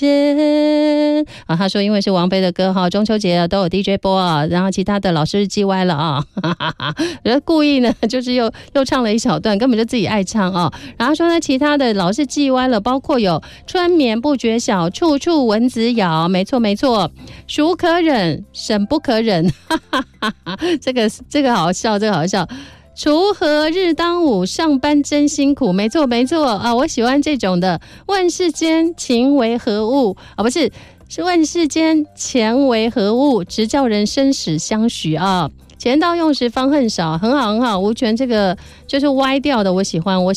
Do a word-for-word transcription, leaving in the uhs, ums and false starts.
间啊，他说因为是王菲的歌哈，中秋节都有 D J 播啊，然后其他的老师记歪了啊，哈哈哈，然后故意呢就是又又唱了一小段，根本就自己爱唱啊。然后说呢，其他的老是记歪了，包括有春眠不觉晓，处处蚊子咬，没错没错，孰可忍，审不可忍，哈哈哈哈，这个这个好笑，这个好笑。锄禾日当午，上班真辛苦。没错，没错啊，我喜欢这种的。问世间情为何物啊？不是，是问世间钱为何物？直叫人生死相许啊！钱到用时方恨少，很好，很好。吴权这个就是歪掉的，我喜欢，我。